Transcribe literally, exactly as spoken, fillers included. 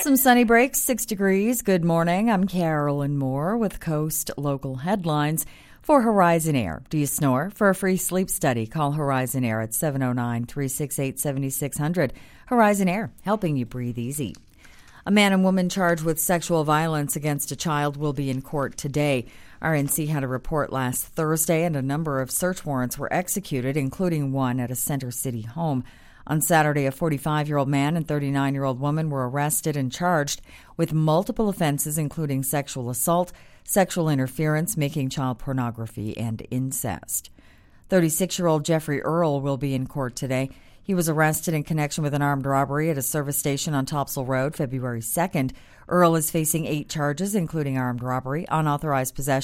Some sunny breaks, six degrees. Good morning. I'm Carolyn Moore with Coast Local Headlines for Horizon Air. Do you snore? For a free sleep study, call Horizon Air at seven oh nine, three six eight, seven six zero zero. Horizon Air, helping you breathe easy. A man and woman charged with sexual violence against a child will be in court today. R N C had a report last Thursday, and a number of search warrants were executed, including one at a Center City home. On Saturday, a forty-five-year-old man and thirty-nine-year-old woman were arrested and charged with multiple offenses, including sexual assault, sexual interference, making child pornography, and incest. thirty-six-year-old Jeffrey Earl will be in court today. He was arrested in connection with an armed robbery at a service station on Topsail Road February second. Earl is facing eight charges, including armed robbery, unauthorized possession